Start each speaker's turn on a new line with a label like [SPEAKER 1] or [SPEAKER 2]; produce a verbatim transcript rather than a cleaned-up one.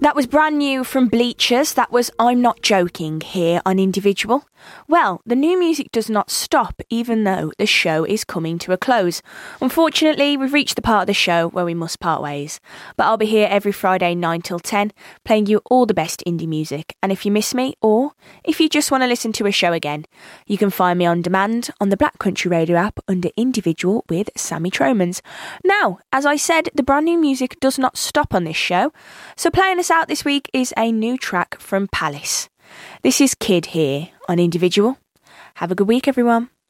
[SPEAKER 1] That was brand new from Bleachers. That was I'm Not Joking here on Individual. Well, the new music does not stop even though the show is coming to a close. Unfortunately, we've reached the part of the show where we must part ways. But I'll be here every Friday nine till ten playing you all the best indie music. And if you miss me or if you just want to listen to a show again, you can find me on demand on the Black Country Radio app under Individual with Sammy Tromans. Now, as I said, the brand new music does not stop on this show. So playing us out this week is a new track from Palace. This is Kid here on Individual. Have a good week, everyone.